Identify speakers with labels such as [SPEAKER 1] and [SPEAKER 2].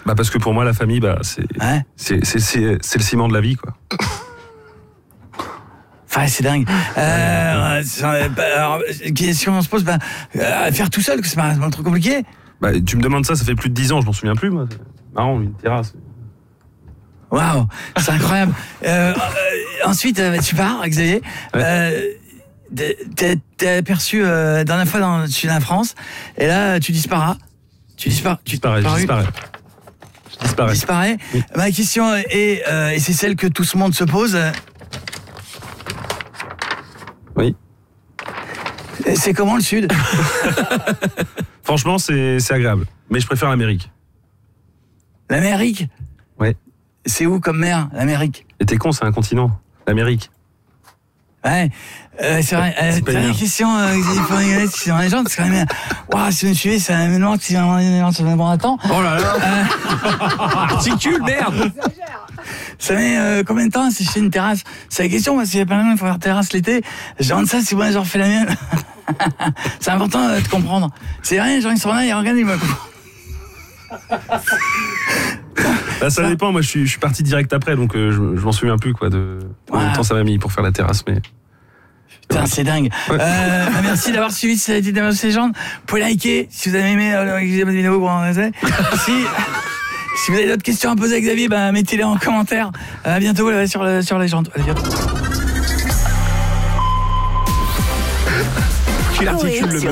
[SPEAKER 1] Bah parce que pour moi la famille, c'est le ciment de la vie, quoi.
[SPEAKER 2] Enfin, c'est dingue. Alors, question on se pose, faire tout seul, que c'est pas trop compliqué.
[SPEAKER 1] Bah tu me demandes ça fait plus de 10 ans, je m'en souviens plus, moi. C'est marrant, une terrasse.
[SPEAKER 2] Waouh, c'est incroyable. Ensuite, tu pars, Xavier. Ouais. T'es aperçu la dernière fois dans le sud de la France, et là, tu disparais.
[SPEAKER 1] Je disparais.
[SPEAKER 2] Oui. Ma question est, et c'est celle que tout ce monde se pose.
[SPEAKER 1] Oui.
[SPEAKER 2] C'est comment le sud?
[SPEAKER 1] Franchement, c'est agréable. Mais je préfère l'Amérique.
[SPEAKER 2] L'Amérique?
[SPEAKER 1] Ouais.
[SPEAKER 2] C'est où comme mer, l'Amérique?
[SPEAKER 1] Et t'es con, c'est un continent. L'Amérique.
[SPEAKER 2] Ouais, c'est vrai. C'est pas une question c'est dans les gens, c'est quand même. Waouh, si vous me suivez, c'est un événement qui ça met bon à temps.
[SPEAKER 1] Oh là là. Articule, merde.
[SPEAKER 2] Ça met combien de temps si je fais une terrasse? C'est la question, parce qu'il y a plein de gens qui font leur terrasse l'été. Je demande ça, si moi j'en refais la mienne. C'est important de comprendre. C'est rien, les gens qui sont là, ils regardent, ils me comprennent.
[SPEAKER 1] Bah, ça dépend, moi je suis parti direct après, donc je m'en souviens plus quoi de combien de temps ça m'a mis pour faire la terrasse, mais.
[SPEAKER 2] Putain, c'est dingue. Ouais. Merci d'avoir suivi cette idée de légende. Vous pouvez liker si vous avez aimé la vidéo pour en rester. Si vous avez d'autres questions à poser à Xavier, mettez-les en commentaire. À bientôt sur Légende. Allez, bientôt.
[SPEAKER 1] Qu'il articule le